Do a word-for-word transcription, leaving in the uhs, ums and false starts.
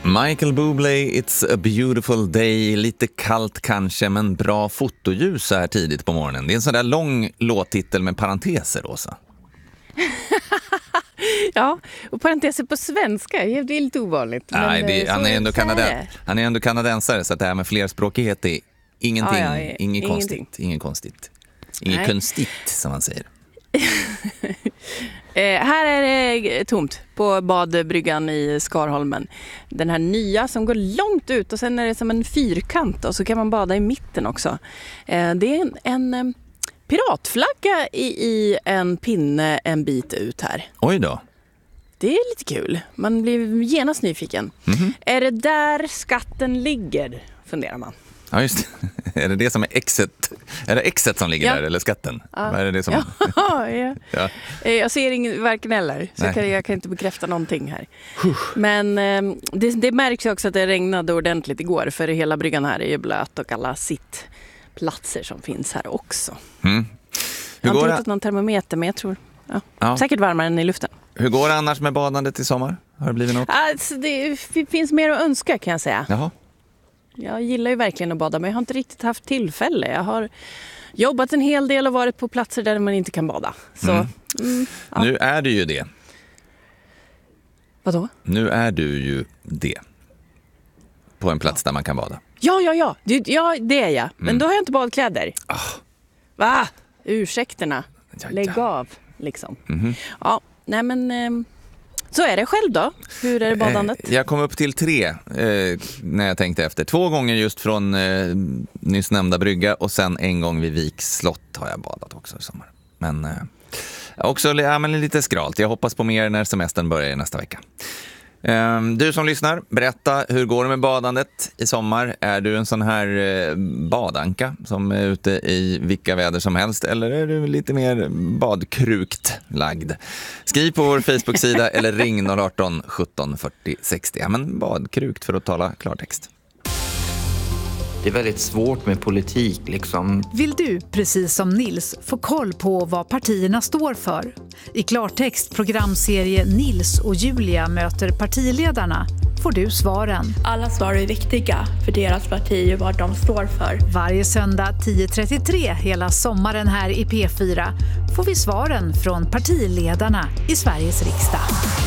Michael Bublé, It's a beautiful day. Lite kallt kanske, men bra fotoljus så här tidigt på morgonen. Det är en sån där lång låttitel med parenteser, Åsa. Ja, och parenteser på svenska, det är lite ovanligt. Nej, men, det, han, är ändå kanaden, han är ändå kanadensare, så att det här med flerspråkighet är ingenting, ja, ja, inget ingenting. konstigt. Inget konstigt. Inget Nej. konstigt, som man säger. eh, här är det tomt på badbryggan i Skarholmen. Den här nya som går långt ut och sen är det som en fyrkant och så kan man bada i mitten också. Eh, det är en, en eh, piratflagga i, i en pinne en bit ut här. Oj då. Det är lite kul. Man blir genast nyfiken. Mm-hmm. Är det där skatten ligger, funderar man. Ja, just det. Är det det som är exet? Är det exet som ligger ja. där eller skatten? Ja. Vad är det som... ja, ja. ja. Jag ser ingen varken eller, så jag kan, jag kan inte bekräfta någonting här. Men eh, det, det märks ju också att det regnade ordentligt igår, för hela bryggan här är ju blöt och alla sittplatser som finns här också. Mm. Jag har går inte hittat någon termometer, men jag tror ja. Ja. säkert varmare än i luften. Hur går det annars med badandet i sommar? Har det blivit något? Alltså, det finns mer att önska, kan jag säga. Jaha. Jag gillar ju verkligen att bada, men jag har inte riktigt haft tillfälle. Jag har jobbat en hel del och varit på platser där man inte kan bada. Så, mm. Mm, ja. Nu är du ju det. Vadå? Nu är du ju det. På en plats ja. där man kan bada. Ja, ja, ja. Det, ja, det är jag. Men mm. då har jag inte badkläder. Ah. Va? Ursäkterna. Ja, ja. Lägg av, liksom. Mm-hmm. Ja, nej men... Eh, så är det själv då? Hur är det badandet? Jag kom upp till tre eh, när jag tänkte efter. Två gånger just från eh, nyss nämnda brygga och sen en gång vid Viks slott har jag badat också i sommar. Men eh, också ja, men lite skralt. Jag hoppas på mer när semestern börjar nästa vecka. Eh, du som lyssnar, berätta, hur går det med badandet i sommar? Är du en sån här eh, badanka som är ute i vilka väder som helst, eller är du lite mer badkrukt lagd? Skriv på vår Facebook-sida eller ring noll arton sjutton fyrtio sextio. Ja, men badkrukt för att tala klartext. Det är väldigt svårt med politik liksom. Vill du, precis som Nils, få koll på vad partierna står för? I klartext programserie Nils och Julia möter partiledarna får du svaren. Alla svar är viktiga för deras parti och vad de står för. Varje söndag tio trettiotre hela sommaren här i P fyra får vi svaren från partiledarna i Sveriges riksdag.